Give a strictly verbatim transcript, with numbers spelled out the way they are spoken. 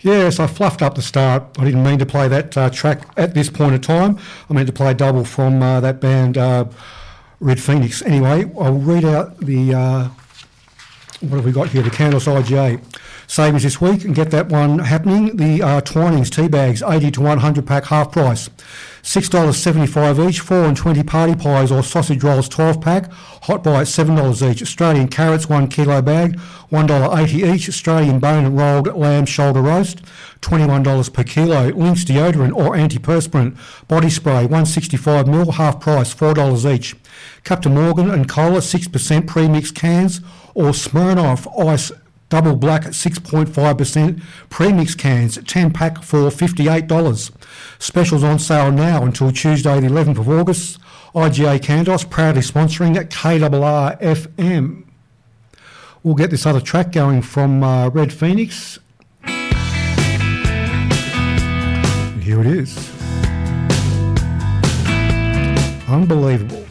Yes, I fluffed up the start. I didn't mean to play that uh, track at this point of time. I meant to play a double from uh, that band, uh, Red Phoenix. Anyway, I'll read out the, uh, what have we got here, the Candles I G A savings this week and get that one happening. The uh, Twinings tea bags, eighty to one hundred pack half price, six dollars seventy-five each. four and twenty party pies or sausage rolls twelve pack, hot buy at seven dollars each. Australian carrots one kilo bag, one dollar eighty each. Australian bone and rolled lamb shoulder roast, twenty-one dollars per kilo. Lynx deodorant or antiperspirant body spray, one sixty-five mil, half price, four dollars each. Captain Morgan and Cola six percent premix cans or Smirnoff Ice Double Black at six point five percent premix cans, ten pack for fifty-eight dollars. Specials on sale now until Tuesday the eleventh of August. I G A Candos proudly sponsoring at K R R F M. We'll get this other track going from uh, Red Phoenix. Here it is. Unbelievable.